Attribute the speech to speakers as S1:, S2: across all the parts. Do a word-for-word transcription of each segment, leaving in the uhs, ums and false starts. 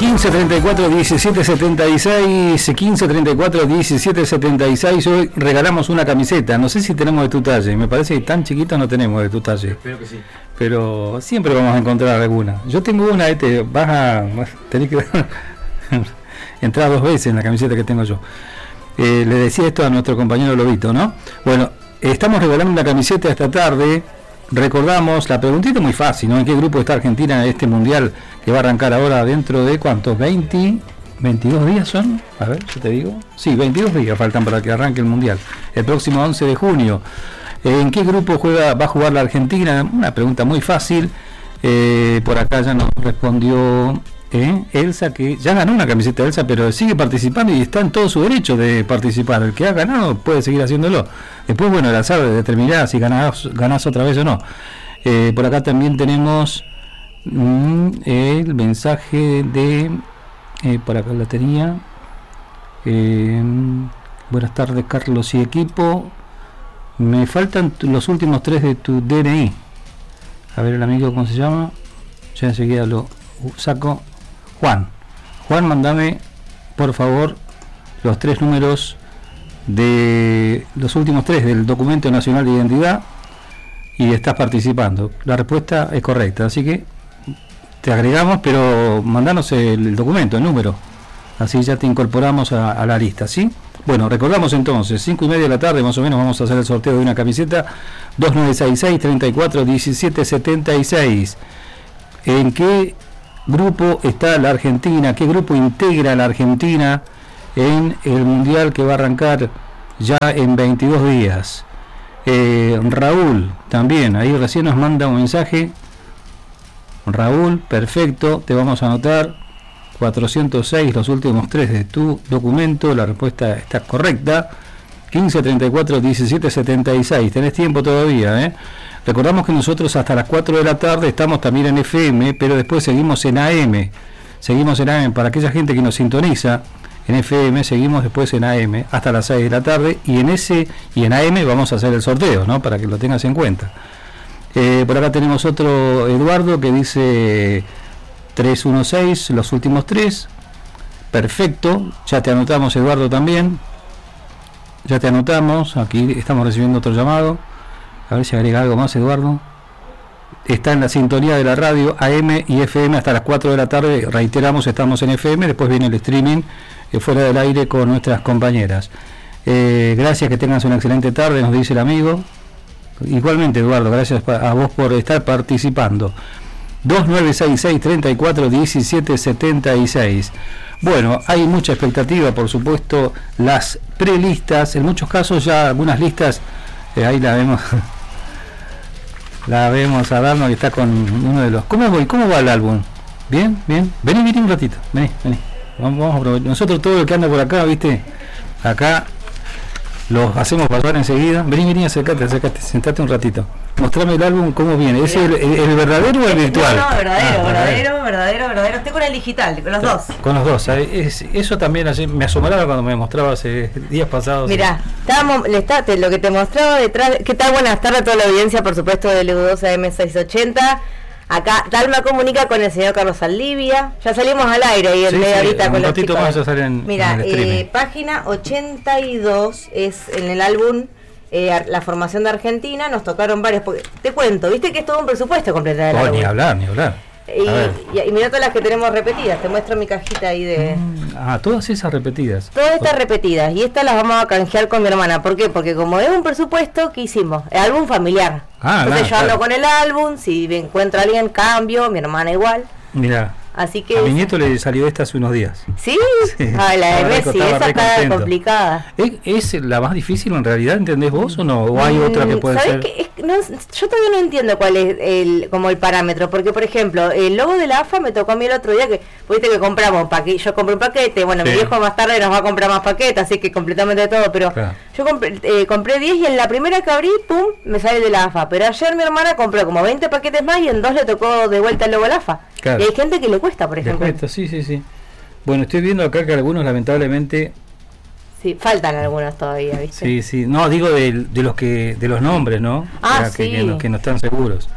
S1: quince treinta y cuatro diecisiete setenta y seis, quince treinta y cuatro diecisiete setenta y seis. Hoy regalamos una camiseta, no sé si tenemos de tu talle, me parece que tan chiquitos no tenemos de tu talle.
S2: Espero que sí.
S1: Pero siempre vamos a encontrar alguna. Yo tengo una, este, vas a tener que entrar dos veces en la camiseta que tengo yo. Eh, le decía esto a nuestro compañero Lobito, ¿no? Bueno, estamos regalando una camiseta esta tarde. Recordamos, la preguntita muy fácil, ¿no? ¿En qué grupo está Argentina en este mundial que va a arrancar ahora dentro de cuántos? veinte, veintidós días son? A ver, yo te digo. Sí, veintidós días faltan para que arranque el mundial. El próximo once de junio. ¿En qué grupo juega, va a jugar la Argentina? Una pregunta muy fácil. Eh, por acá ya nos respondió eh, Elsa, que ya ganó una camiseta de Elsa, pero sigue participando y está en todo su derecho de participar. El que ha ganado puede seguir haciéndolo. Después, bueno, el azar determinará si ganás, ganás otra vez o no. Eh, por acá también tenemos mm, el mensaje de... Eh, por acá la tenía. Eh, buenas tardes, Carlos y equipo. Me faltan los últimos tres de tu D N I. A ver el amigo, ¿cómo se llama? Ya enseguida lo saco. Juan. Juan, mandame, por favor, los tres números de los últimos tres del documento nacional de identidad y estás participando. La respuesta es correcta, así que te agregamos, pero mandanos el documento, el número. Así ya te incorporamos a, a la lista, ¿sí? Bueno, recordamos entonces, cinco y media de la tarde más o menos vamos a hacer el sorteo de una camiseta. Dos nueve seis seis, treinta y cuatro diecisiete setenta y seis. ¿En qué grupo está la Argentina? ¿Qué grupo integra la Argentina en el mundial que va a arrancar ya en veintidós días? Eh, Raúl también, ahí recién nos manda un mensaje. Raúl, perfecto, te vamos a anotar. cuatrocientos seis, los últimos tres de tu documento, la respuesta está correcta. quince treinta y cuatro diecisiete setenta y seis, tenés tiempo todavía, ¿eh? Recordamos que nosotros hasta las cuatro de la tarde estamos también en F M, pero después seguimos en A M. Seguimos en A M, para aquella gente que nos sintoniza en F M, seguimos después en A M hasta las seis de la tarde, y en ese y en A M vamos a hacer el sorteo, ¿no? Para que lo tengas en cuenta. Eh, por acá tenemos otro Eduardo que dice trescientos dieciséis, los últimos tres. Perfecto, ya te anotamos, Eduardo, también. Ya te anotamos, aquí estamos recibiendo otro llamado. A ver si agrega algo más, Eduardo. Está en la sintonía de la radio A M y F M hasta las cuatro de la tarde. Reiteramos, estamos en F M, después viene el streaming eh, fuera del aire con nuestras compañeras. Eh, gracias, que tengas una excelente tarde, nos dice el amigo. Igualmente, Eduardo, gracias a vos por estar participando. Dos nueve seis seis, treinta y cuatro diecisiete setenta y seis. Bueno, hay mucha expectativa, por supuesto, las prelistas, en muchos casos ya algunas listas, eh, ahí la vemos, la vemos a Darno que está con uno de los... ¿Cómo voy? ¿Cómo va el álbum? ¿Bien? ¿Bien? Vení, vení un ratito, vení, vení. Vamos, vamos a aprovechar. Nosotros todo lo que anda por acá, ¿viste? Acá los hacemos pasar enseguida. Vení, vení, acércate, acércate, sentate un ratito. Mostrame el álbum, cómo viene. ¿Es el, el, el verdadero o el virtual?
S3: No, no, verdadero,
S1: ah,
S3: verdadero, verdadero, verdadero. Estoy con el digital, con los dos.
S1: Con los dos. Es, eso también ayer me asombraba cuando me mostraba hace días pasados.
S3: Mirá, estábamos, le está, te, lo que te mostraba detrás. ¿Qué tal? Buenas tardes a toda la audiencia, por supuesto, del U dos A M seiscientos ochenta. Acá Dalma comunica con el señor Carlos Saldivia. Ya salimos al aire ahí en
S1: sí,
S3: media
S1: sí,
S3: horita con
S1: un
S3: los
S1: ratito
S3: chicos.
S1: más a salir en,
S3: Mira,
S1: en el streaming.
S3: eh, página ochenta y dos es en el álbum eh, la formación de Argentina. Nos tocaron varios, porque te cuento, viste que es todo un presupuesto completar el
S1: Oh,
S3: álbum.
S1: ni hablar, ni hablar.
S3: Y, y, y mira todas las que tenemos repetidas. Te muestro mi cajita ahí de...
S1: Mm, ah, todas esas repetidas.
S3: Todas estas repetidas. Y estas las vamos a canjear con mi hermana. ¿Por qué? Porque como es un presupuesto, ¿qué hicimos? El álbum familiar.
S1: Ah,
S3: Entonces
S1: nada,
S3: yo ando
S1: claro.
S3: con el álbum. Si me encuentro a alguien, cambio. Mi hermana igual.
S1: Mira,
S3: Así que...
S1: a mi nieto le salió esta hace unos días.
S3: ¿Sí?
S1: Sí.
S3: Ah, la de
S1: Estaba re-
S3: Messi.
S1: estaba
S3: Esa
S1: re
S3: está
S1: contento.
S3: complicada.
S1: ¿Es, ¿Es la más difícil en realidad, entendés vos o no? ¿O hay otra que puede
S3: ¿Sabés
S1: ser?
S3: qué? Es- no, yo todavía no entiendo cuál es el como el parámetro, porque por ejemplo, el logo de la A F A me tocó a mí el otro día que, viste que compramos paquete, yo compré un paquete, bueno,
S1: Sí.
S3: mi viejo más tarde nos va a comprar más paquetes, así que completamente todo, pero
S1: Claro.
S3: yo compré, eh, compré diez y en la primera que abrí, pum, me sale de la A F A, pero ayer mi hermana compró como veinte paquetes más y en dos le tocó de vuelta el logo de la A F A.
S1: Claro.
S3: Y hay gente que le cuesta, por
S1: Les
S3: ejemplo.
S1: cuesta, sí, sí, sí. Bueno, estoy viendo acá que algunos lamentablemente...
S3: Sí, faltan algunos todavía, ¿viste?
S1: Sí, sí. No, digo de, de los que de los nombres, ¿no?
S3: Ah,
S1: O sea, que,
S3: sí.
S1: que, no, que no están seguros.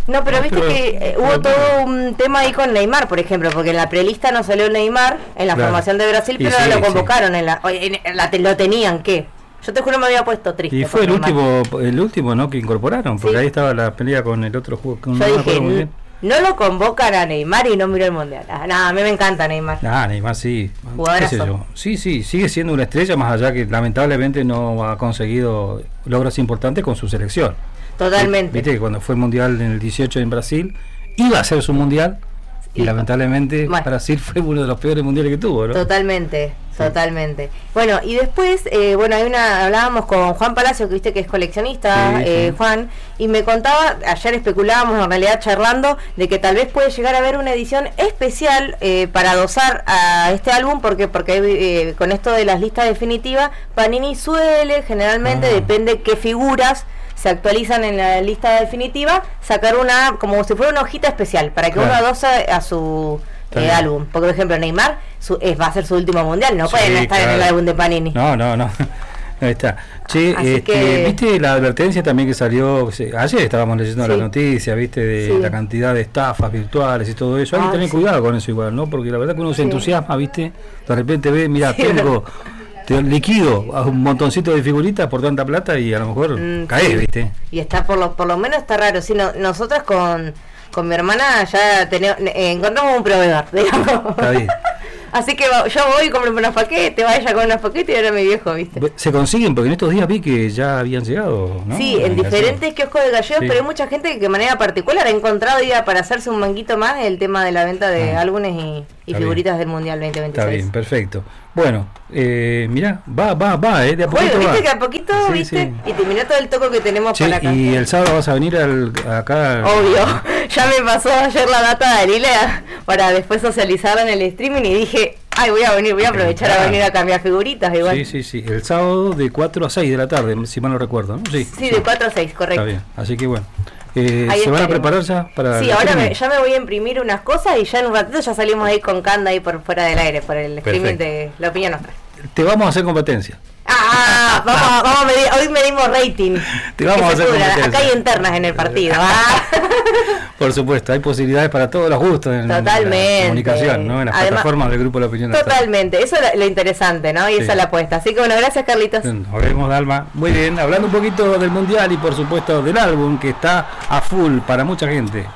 S3: No, pero
S1: no,
S3: viste
S1: pero,
S3: que eh, hubo
S1: pero,
S3: todo un tema ahí con Neymar, por ejemplo, porque en la prelista no salió Neymar en la
S1: claro.
S3: formación de Brasil,
S1: Y
S3: pero
S1: sí,
S3: lo convocaron
S1: sí.
S3: en la, en, en la lo tenían, ¿qué? Yo te juro me había puesto triste.
S1: Y fue el
S3: Neymar.
S1: último, el último, ¿no? Que incorporaron, porque
S3: Sí.
S1: ahí estaba la pelea con el otro juego.
S3: Yo no dije, n- no lo convocan a Neymar y no miró el mundial. Ah, no, a mí me encanta Neymar.
S1: Ah, Neymar sí.
S3: Jugadorazo.
S1: ¿Qué sé yo? Sí, sí, sigue siendo una estrella, más allá que lamentablemente no ha conseguido logros importantes con su selección.
S3: Totalmente.
S1: Viste que cuando fue el mundial en el dieciocho en Brasil, iba a ser su mundial y, y lamentablemente bueno, Brasil fue uno de los peores mundiales que tuvo, ¿no?
S3: Totalmente, sí. totalmente. Bueno, y después, eh, bueno, hay una, hablábamos con Juan Palacio, que viste que es coleccionista, sí, eh, sí. Juan, y me contaba, ayer especulábamos, en realidad charlando, de que tal vez puede llegar a haber una edición especial eh, para adosar a este álbum, porque porque eh, con esto de las listas definitivas, Panini suele, generalmente, ah. depende qué figuras se actualizan en la lista definitiva, sacar una, como si fuera una hojita especial, para que claro. uno adose a su eh, álbum. Porque, por ejemplo, Neymar su, es, va a ser su último mundial, no sí, pueden estar claro. en el álbum de Panini.
S1: No, no, no. Ahí está. Che, este, que... ¿viste la advertencia también que salió? Ayer estábamos leyendo sí. la noticia, ¿viste? De sí. la cantidad de estafas virtuales y todo eso. Hay ah, que tener sí. cuidado con eso igual, ¿no? Porque la verdad que uno se sí. entusiasma, ¿viste? De repente ve, mira, sí, tengo... te liquido a un montoncito de figuritas por tanta plata y a lo mejor mm, caes, sí. ¿viste?
S3: Y está por lo por lo menos está raro. Si no, nosotros con, con mi hermana ya tenemos, eh, encontramos un proveedor, digamos. Está bien. Así que yo voy y compro unos paquetes, va ella con unos paquetes y ahora mi viejo, ¿viste?
S1: Se consiguen, porque en estos días vi que ya habían llegado, ¿no?
S3: Sí, en diferentes kioscos de gallegos, sí. pero hay mucha gente que de manera particular ha encontrado ya para hacerse un manguito más el tema de la venta de ah. álbumes y, y figuritas bien. del Mundial veinte veintiséis.
S1: Está bien, perfecto. Bueno, eh, mirá, va, va, va, eh, de a poquito
S3: Bueno, viste
S1: va.
S3: que a poquito, sí, viste, sí. y terminó todo el toco que tenemos
S1: che,
S3: para acá.
S1: Y el sábado vas a venir al, acá.
S3: Obvio, ya me pasó ayer la data de Arilea para después socializarla en el streaming y dije, ay, voy a venir, voy a aprovechar a venir a cambiar figuritas igual.
S1: Sí, sí, sí, el sábado de cuatro a seis de la tarde, si mal no recuerdo, ¿no? Sí,
S3: sí, de cuatro a seis, correcto.
S1: Está bien, así que bueno. Eh, ¿Se van a preparar ya para
S3: sí, ahora me, ya me voy a imprimir unas cosas y ya en un ratito ya salimos ahí con Canda ahí por fuera del aire, por el Perfecto. streaming de La Opinión Nostra.
S1: Te vamos a hacer competencia.
S3: Ah, vamos, vamos a medir, hoy medimos rating.
S1: Te vamos a hacer competencia.
S3: Acá hay internas en el partido. Ah.
S1: Por supuesto, hay posibilidades para todos los gustos en,
S3: Totalmente.
S1: en la comunicación, ¿no? En las Además, plataformas del Grupo La Opinión.
S3: Totalmente, eso es lo interesante, ¿no? Y sí. esa es la apuesta. Así que bueno, gracias Carlitos.
S1: Nos vemos, Dalma. Muy bien, hablando un poquito del Mundial y por supuesto del álbum que está a full para mucha gente.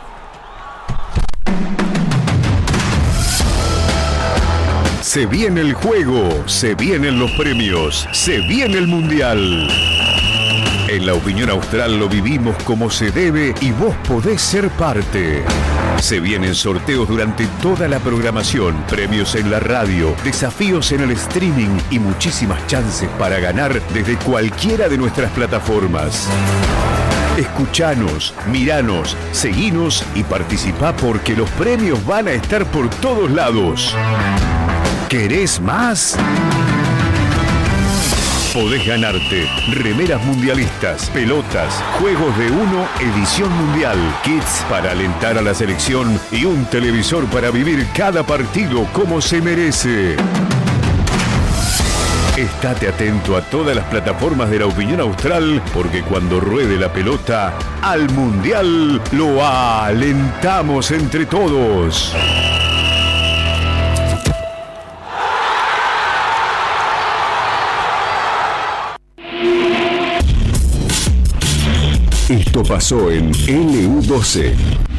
S2: Se viene el juego, se vienen los premios, se viene el Mundial. En La Opinión Austral lo vivimos como se debe y vos podés ser parte. Se vienen sorteos durante toda la programación, premios en la radio, desafíos en el streaming y muchísimas chances para ganar desde cualquiera de nuestras plataformas. Escuchanos, miranos, seguinos y participá porque los premios van a estar por todos lados. ¿Querés más? Podés ganarte remeras mundialistas, pelotas, juegos de uno, edición mundial, kits para alentar a la selección y un televisor para vivir cada partido como se merece. Estate atento a todas las plataformas de La Opinión Austral porque cuando ruede la pelota, al Mundial lo alentamos entre todos. Esto pasó en L U doce.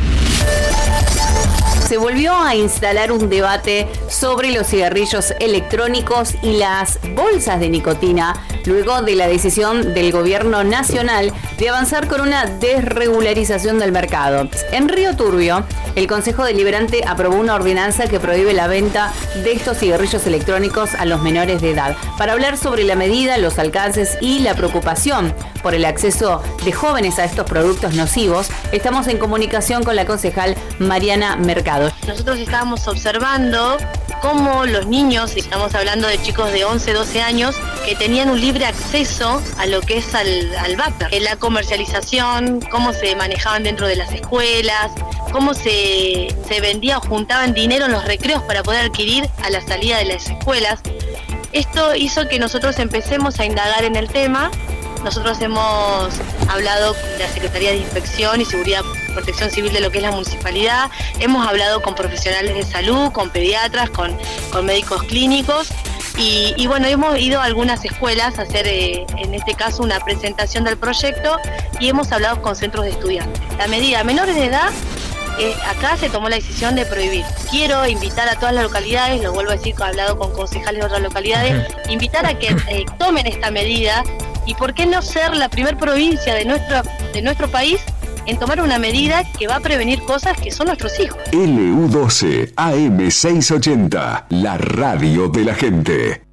S4: Se volvió a instalar un debate sobre los cigarrillos electrónicos y las bolsas de nicotina, luego de la decisión del gobierno nacional de avanzar con una desregularización del mercado. En Río Turbio, el Consejo Deliberante aprobó una ordenanza que prohíbe la venta de estos cigarrillos electrónicos a los menores de edad. Para hablar sobre la medida, los alcances y la preocupación por el acceso de jóvenes a estos productos nocivos, estamos en comunicación con la concejal Mariana Mercado.
S5: Nosotros estábamos observando cómo los niños, estamos hablando de chicos de once, doce años, que tenían un libre acceso a lo que es al, al vapor, la comercialización, cómo se manejaban dentro de las escuelas, cómo se, se vendía o juntaban dinero en los recreos para poder adquirir a la salida de las escuelas. Esto hizo que nosotros empecemos a indagar en el tema. Nosotros hemos hablado con la Secretaría de Inspección y Seguridad Protección Civil de lo que es la municipalidad, hemos hablado con profesionales de salud, con pediatras, con, con médicos clínicos y, y bueno, hemos ido a algunas escuelas a hacer eh, en este caso una presentación del proyecto y hemos hablado con centros de estudiantes. La medida menores de edad, eh, acá se tomó la decisión de prohibir. Quiero invitar a todas las localidades, lo vuelvo a decir, he hablado con concejales de otras localidades, invitar a que eh, tomen esta medida y por qué no ser la primer provincia de nuestro, de nuestro país en tomar una medida que va a prevenir cosas que son nuestros hijos.
S2: L U doce A M seiscientos ochenta, la radio de la gente.